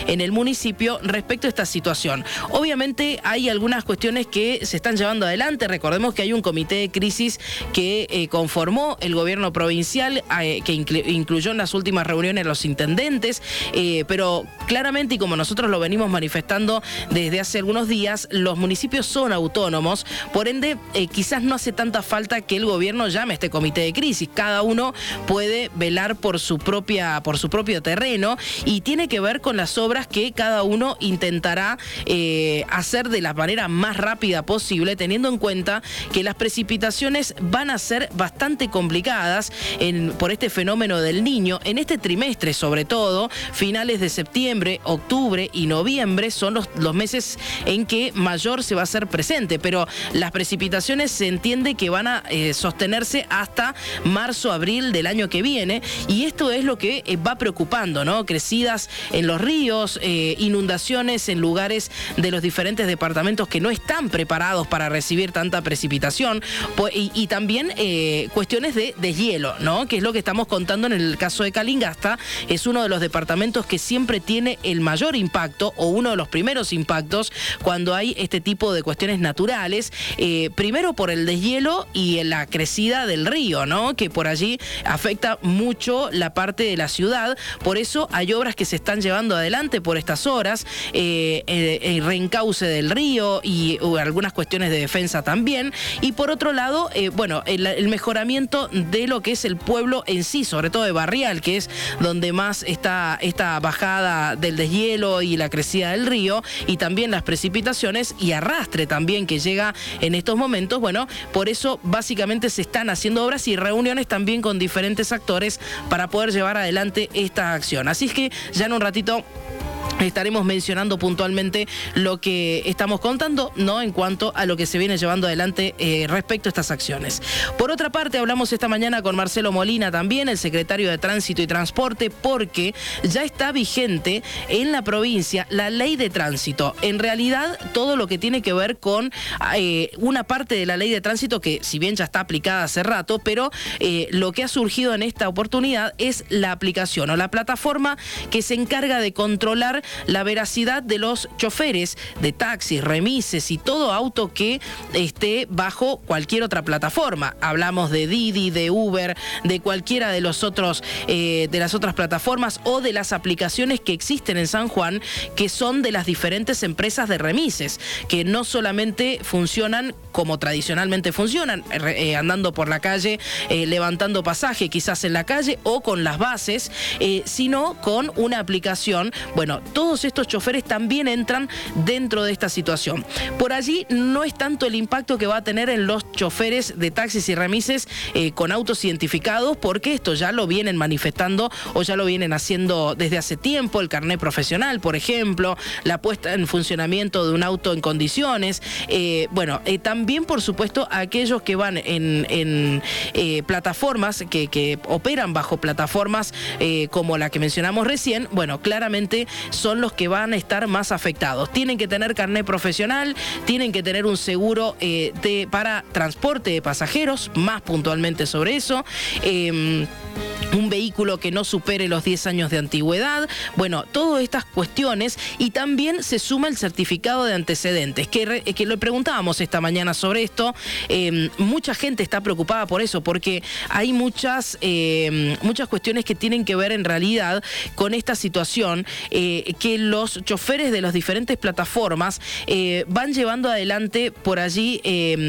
en el municipio respecto a esta situación. Obviamente hay algunas cuestiones que se están llevando adelante. Recordemos que hay un comité de crisis que conformó el gobierno provincial, que incluyó en las últimas reuniones los intendentes, pero claramente, y como nosotros lo venimos manifestando desde hace algunos días, los municipios son autónomos, por ende quizás no hace tanta falta que el gobierno llame a este comité de crisis. Cada uno puede velar por su propio terreno, y tiene que ver con las obras que cada uno intentará hacer de la manera más rápida posible, teniendo en cuenta que las precipitaciones van a ser bastante complicadas por este fenómeno del Niño. En este trimestre, sobre todo, finales de septiembre, octubre y noviembre son los meses en que mayor se va a hacer presente, pero las precipitaciones se entiende que van a sostenerse hasta marzo, abril del año que viene, y esto es lo que va preocupando, ¿no? Crecidas en los ríos, inundaciones en lugares de los diferentes departamentos que no están preparados para recibir tanta precipitación, y también cuestiones de deshielo, ¿no? Que es lo que estamos contando en el caso de Calingasta. Es uno de los departamentos que siempre tiene el mayor impacto, o uno de los primeros impactos, cuando hay este tipo de cuestiones naturales, primero por el deshielo y la crecida del río, ¿no? Que por allí afecta mucho la parte de la ciudad. Por eso hay obras que se están llevando adelante por estas horas, el reencauce del río y algunas cuestiones de defensa también. Y por otro lado, bueno, el mejoramiento de lo que es el pueblo en sí, sobre todo de Barrial, que es donde más está esta bajada del deshielo y la crecida del río, y también las precipitaciones y arrastre también que llega en estos momentos. Bueno, por eso básicamente se están haciendo obras y reuniones también con diferentes actores para poder llevar adelante esta acción. Así es que ya en un ratito estaremos mencionando puntualmente lo que estamos contando, ¿no? En cuanto a lo que se viene llevando adelante respecto a estas acciones. Por otra parte, hablamos esta mañana con Marcelo Molina también, el secretario de Tránsito y Transporte, porque ya está vigente en la provincia la ley de tránsito. En realidad, todo lo que tiene que ver con una parte de la ley de tránsito que, si bien ya está aplicada hace rato, pero lo que ha surgido en esta oportunidad es la aplicación o la plataforma que se encarga de controlar la veracidad de los choferes de taxis, remises y todo auto que esté bajo cualquier otra plataforma. Hablamos de Didi, de Uber, de cualquiera de los otros de las otras plataformas o de las aplicaciones que existen en San Juan, que son de las diferentes empresas de remises, que no solamente funcionan como tradicionalmente funcionan, andando por la calle, levantando pasaje quizás en la calle o con las bases, sino con una aplicación. Bueno, todos estos choferes también entran dentro de esta situación. Por allí no es tanto el impacto que va a tener en los choferes de taxis y remises con autos identificados, porque esto ya lo vienen manifestando o ya lo vienen haciendo desde hace tiempo, el carnet profesional, por ejemplo, la puesta en funcionamiento de un auto en condiciones. También, por supuesto, aquellos que van en plataformas, que operan bajo plataformas como la que mencionamos recién, bueno, claramente son los que van a estar más afectados. Tienen que tener carnet profesional, tienen que tener un seguro para transporte de pasajeros, más puntualmente sobre eso, un vehículo que no supere los 10 años de antigüedad. Bueno, todas estas cuestiones, y también se suma el certificado de antecedentes, que le preguntábamos esta mañana sobre esto. Mucha gente está preocupada por eso, porque hay muchas cuestiones que tienen que ver en realidad con esta situación, que los choferes de las diferentes plataformas van llevando adelante por allí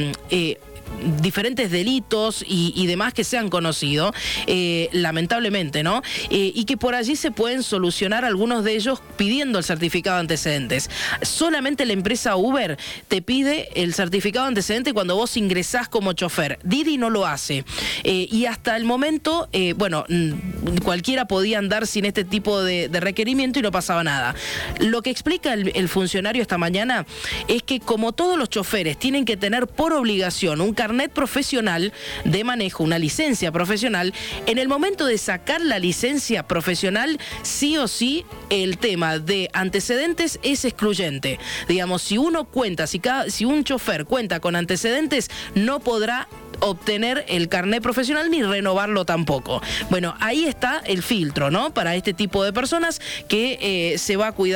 diferentes delitos y demás que se han conocido, lamentablemente, ¿no? Y que por allí se pueden solucionar algunos de ellos pidiendo el certificado de antecedentes. Solamente la empresa Uber te pide el certificado de antecedentes cuando vos ingresás como chofer. Didi no lo hace. Y hasta el momento, cualquiera podía andar sin este tipo de requerimiento y no pasaba nada. Lo que explica el funcionario esta mañana es que, como todos los choferes tienen que tener por obligación un carnet profesional de manejo, una licencia profesional, en el momento de sacar la licencia profesional, sí o sí el tema de antecedentes es excluyente. Digamos, si un chofer cuenta con antecedentes, no podrá obtener el carnet profesional ni renovarlo tampoco. Bueno, ahí está el filtro, ¿no? Para este tipo de personas que se va a cuidar